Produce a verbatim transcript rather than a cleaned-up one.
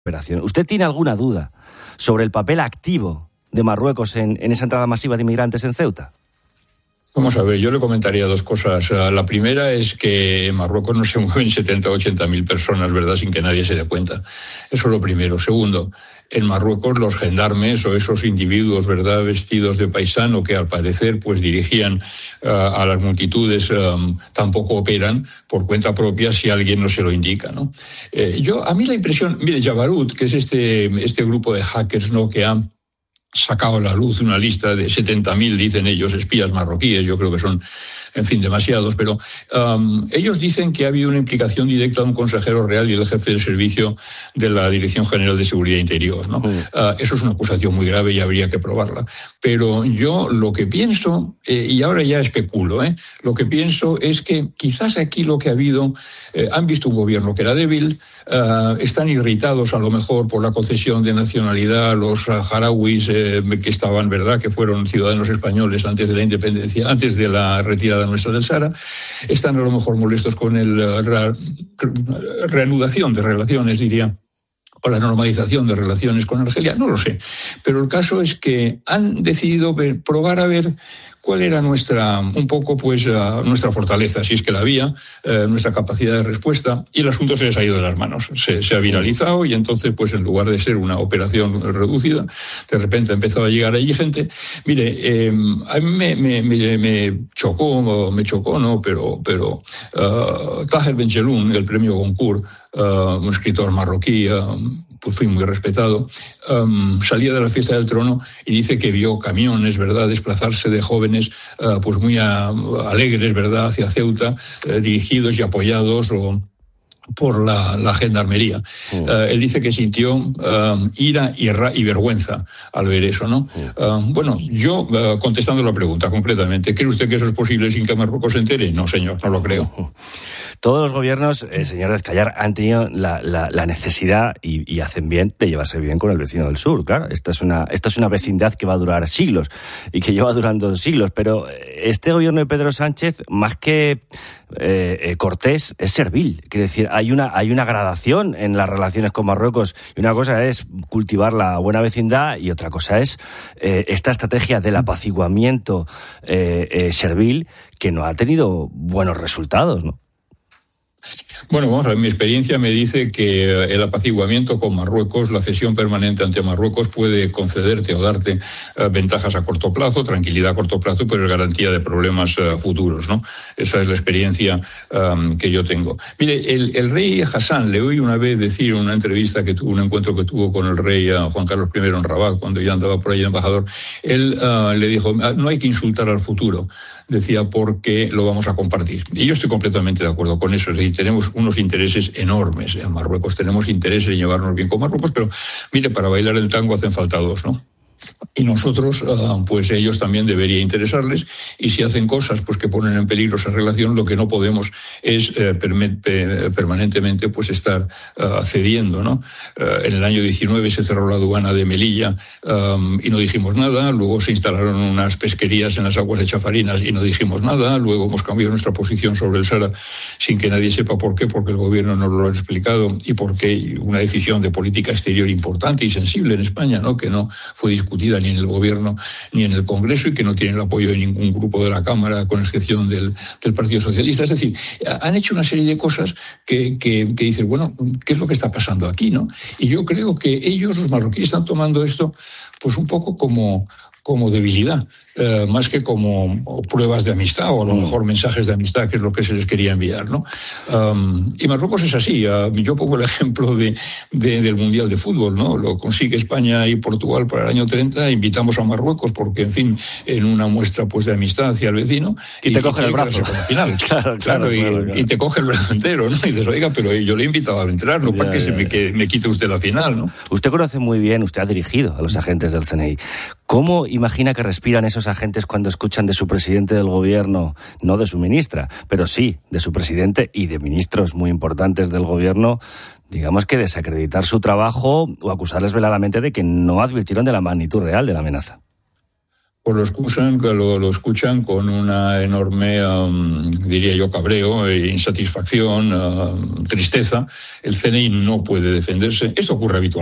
operación. ¿Usted tiene alguna duda sobre el papel activo de Marruecos en, en esa entrada masiva de inmigrantes en Ceuta? Vamos a ver, yo le comentaría dos cosas. La primera es que en Marruecos no se mueven setenta o ochenta mil personas, ¿verdad?, sin que nadie se dé cuenta. Eso es lo primero. Segundo, en Marruecos los gendarmes o esos individuos, ¿verdad?, vestidos de paisano que al parecer pues dirigían uh, a las multitudes, um, tampoco operan por cuenta propia si alguien no se lo indica, ¿no? Eh, yo, a mí la impresión, mire, Jabarut, que es este, este grupo de hackers, ¿no?, que han sacado a la luz una lista de setenta mil, dicen ellos, espías marroquíes, yo creo que son, en fin, demasiados, pero um, ellos dicen que ha habido una implicación directa de un consejero real y del jefe del servicio de la Dirección General de Seguridad Interior, ¿no? Uh, eso es una acusación muy grave y habría que probarla. Pero yo lo que pienso, eh, y ahora ya especulo, ¿eh? lo que pienso es que quizás aquí lo que ha habido, eh, han visto un gobierno que era débil, Uh, están irritados a lo mejor por la concesión de nacionalidad a los saharauis eh, que estaban, ¿verdad?, que fueron ciudadanos españoles antes de la independencia, antes de la retirada nuestra del Sahara. Están a lo mejor molestos con el uh, re- reanudación de relaciones, diría, o la normalización de relaciones con Argelia, no lo sé. Pero el caso es que han decidido ver, probar a ver cuál era nuestra, un poco, pues, uh, nuestra fortaleza, si es que la había, uh, nuestra capacidad de respuesta, y el asunto se les ha ido de las manos. Se, se ha viralizado y entonces, pues, en lugar de ser una operación reducida, de repente ha empezado a llegar allí gente. Mire, eh, a mí me, me, me, me chocó, me chocó, ¿no? Pero, pero uh, Taher Benjeloun, el premio Goncourt, uh, un escritor marroquí, uh, pues fui muy respetado, um, salía de la fiesta del trono y dice que vio camiones, ¿verdad?, desplazarse de jóvenes uh, pues muy a, alegres, ¿verdad?, hacia Ceuta, uh, dirigidos y apoyados o por la, la gendarmería. Mm. Uh, él dice que sintió uh, ira y, ra- y vergüenza al ver eso, ¿no? Mm. Uh, bueno, yo, uh, contestando la pregunta concretamente, ¿cree usted que eso es posible sin que Marruecos se entere? No, señor, no lo creo. Todos los gobiernos, eh, señor Ezcayar, han tenido la, la, la necesidad, y, y hacen bien, de llevarse bien con el vecino del sur, claro. Esta es una, esta es una vecindad que va a durar siglos, y que lleva durando siglos, pero este gobierno de Pedro Sánchez, más que eh, eh, cortés, es servil. Quiere decir, hay una, hay una gradación en las relaciones con Marruecos, y una cosa es cultivar la buena vecindad, y otra cosa es eh, esta estrategia del apaciguamiento eh, eh, servil, que no ha tenido buenos resultados, ¿no? Bueno, vamos a ver, mi experiencia me dice que el apaciguamiento con Marruecos, la cesión permanente ante Marruecos puede concederte o darte uh, ventajas a corto plazo, tranquilidad a corto plazo, pero es garantía de problemas uh, futuros, ¿no? Esa es la experiencia um, que yo tengo. Mire, el, el rey Hassan, le oí una vez decir en una entrevista que tuvo, un encuentro que tuvo con el rey uh, Juan Carlos primero en Rabat, cuando ya andaba por ahí el embajador, él uh, le dijo, no hay que insultar al futuro, decía, porque lo vamos a compartir. Y yo estoy completamente de acuerdo con eso, es decir, tenemos unos intereses enormes en Marruecos, tenemos interés en llevarnos bien con Marruecos, pero mire, para bailar el tango hacen falta dos, ¿no? Y nosotros, uh, pues ellos también debería interesarles, y si hacen cosas pues que ponen en peligro esa relación, lo que no podemos es eh, perme- pe- permanentemente pues estar uh, cediendo, ¿no? Uh, en el año diecinueve se cerró la aduana de Melilla um, y no dijimos nada, luego se instalaron unas pesquerías en las aguas de Chafarinas y no dijimos nada, luego hemos cambiado nuestra posición sobre el Sahara sin que nadie sepa por qué, porque el gobierno no lo ha explicado, y porque una decisión de política exterior importante y sensible en España, ¿no?, que no fue discutida ni en el gobierno ni en el Congreso, y que no tiene el apoyo de ningún grupo de la Cámara, con excepción del, del Partido Socialista. Es decir, han hecho una serie de cosas que, que, que dicen, bueno, ¿qué es lo que está pasando aquí, no? Y yo creo que ellos, los marroquíes, están tomando esto pues un poco como, como debilidad, eh, más que como pruebas de amistad, o a lo mejor mensajes de amistad, que es lo que se les quería enviar, ¿no? Um, y Marruecos es así. Uh, yo pongo el ejemplo de, de, del Mundial de Fútbol, ¿no? Lo consigue España y Portugal para el año treinta, invitamos a Marruecos porque, en fin, en una muestra pues de amistad hacia el vecino. Y, y te coge el brazo. Con la final. claro, claro, claro, y, claro, claro. y te coge el brazo entero, ¿no? Y dices, oiga, pero yo le he invitado a entrar, no ya, para que, ya, se me, que me quite usted la final, ¿no? Usted conoce muy bien, usted ha dirigido a los agentes del C N I. ¿Cómo imagina que respiran esos agentes cuando escuchan de su presidente del gobierno, no de su ministra, pero sí de su presidente y de ministros muy importantes del gobierno, digamos que desacreditar su trabajo o acusarles veladamente de que no advirtieron de la magnitud real de la amenaza? pues lo escuchan, lo, lo escuchan con una enorme, um, diría yo, cabreo, e insatisfacción, uh, tristeza. El C N I no puede defenderse. Esto ocurre habitualmente.